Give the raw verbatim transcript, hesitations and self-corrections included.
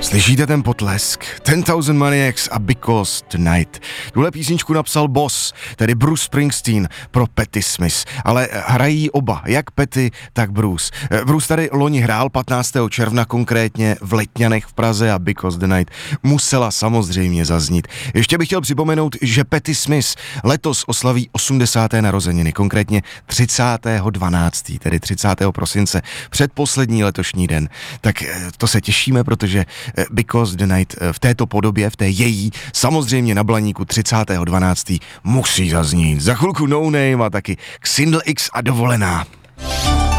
Slyšíte ten potlesk? ten thousand Maniacs a Because Tonight. Tuhle písničku napsal Boss, tedy Bruce Springsteen pro Patti Smith, ale hrají oba, jak Patti, tak Bruce. Bruce tady loni hrál patnáctého června konkrétně v Letňanech v Praze a Because the Night musela samozřejmě zaznít. Ještě bych chtěl připomenout, že Patti Smith letos oslaví osmdesáté narozeniny, konkrétně třicátého dvanáctého tedy třicátého prosince, předposlední letošní den. Tak to se těšíme, protože Because the Night v této podobě, v té její, samozřejmě na Blaníku třicátého dvanáctého musí zaznít. Za chvilku No Name a taky Xindl X a Dovolená.